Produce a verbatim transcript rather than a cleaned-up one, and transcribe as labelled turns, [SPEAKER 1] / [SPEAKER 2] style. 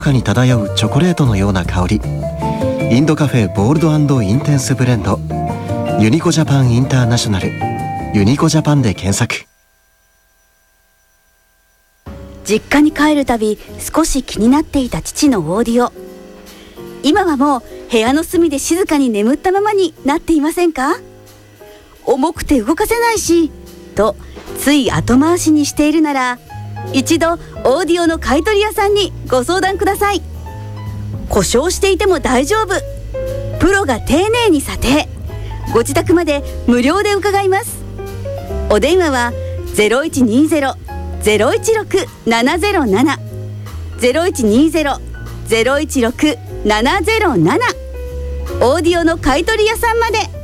[SPEAKER 1] 中に漂うチョコレートのような香り、インドカフェボールド&インテンスブレンド、ユニコジャパンインターナショナル、ユニコジャパンで検索。
[SPEAKER 2] 実家に帰るたび少し気になっていた父のオーディオ、今はもう部屋の隅で静かに眠ったままになっていませんか？重くて動かせないしとつい後回しにしているなら、一度オーディオの買取屋さんにご相談ください。故障していても大丈夫、プロが丁寧に査定、ご自宅まで無料で伺います。お電話は ゼロいちにゼロ ゼロいちろく ななゼロなな ゼロいちにゼロ ゼロいちろく ななゼロなな、オーディオの買取屋さんまで。